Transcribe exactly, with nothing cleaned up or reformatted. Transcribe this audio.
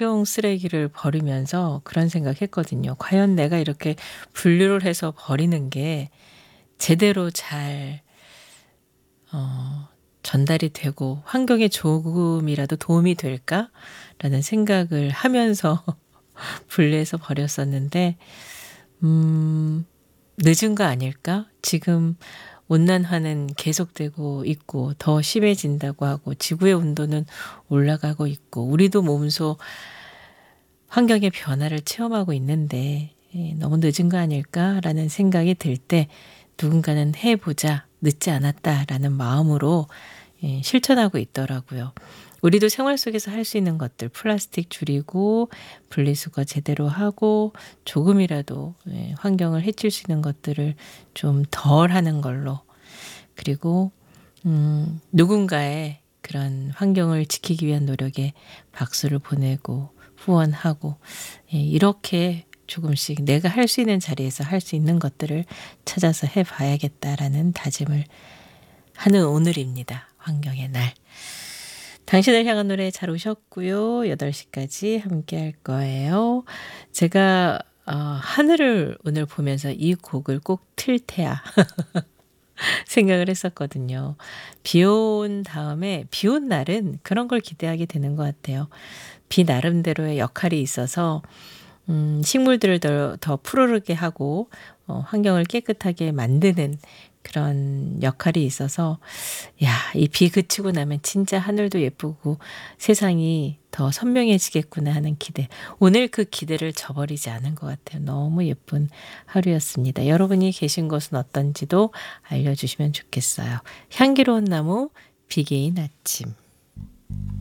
환경 쓰레기를 버리면서 그런 생각했거든요. 과연 내가 이렇게 분류를 해서 버리는 게 제대로 잘 어 전달이 되고 환경에 조금이라도 도움이 될까라는 생각을 하면서 분리해서 버렸었는데 음 '늦은 거 아닐까? 지금 온난화는 계속되고 있고 더 심해진다고 하고 지구의 온도는 올라가고 있고 우리도 몸소 환경의 변화를 체험하고 있는데 예 '너무 늦은 거 아닐까?'라는 생각이 들 때 '누군가는 해 보자. 늦지 않았다.'라는 마음으로 예 실천하고 있더라고요. 우리도 생활 속에서 할 수 있는 것들 플라스틱 줄이고 분리수거 제대로 하고 조금이라도 예 환경을 해칠 수 있는 것들을 좀 덜 하는 걸로 그리고 음 누군가의 그런 환경을 지키기 위한 노력에 박수를 보내고 후원하고 예 이렇게 조금씩 내가 할 수 있는 자리에서 할 수 있는 것들을 찾아서 해 봐야겠다라는 다짐을 하는 오늘입니다. 환경의 날. 당신을 향한 노래 잘 오셨고요. 여덟 시까지 함께할 거예요. 제가 어 하늘을 오늘 보면서 '이 곡을 꼭 틀 테야.' 생각을 했었거든요. 비 온 다음에 비 온 날은 그런 걸 기대하게 되는 것 같아요. 비 나름대로의 역할이 있어서 음 식물들을 더 더 푸르르게 하고 어 환경을 깨끗하게 만드는 그런 역할이 있어서 '야 이 비 그치고 나면 진짜 하늘도 예쁘고 세상이 더 선명해지겠구나.' 하는 기대. 오늘 그 기대를 저버리지 않은 것 같아요. 너무 예쁜 하루였습니다. 여러분이 계신 곳은 어떤지도 알려주시면 좋겠어요. 향기로운 나무 비개인 아침.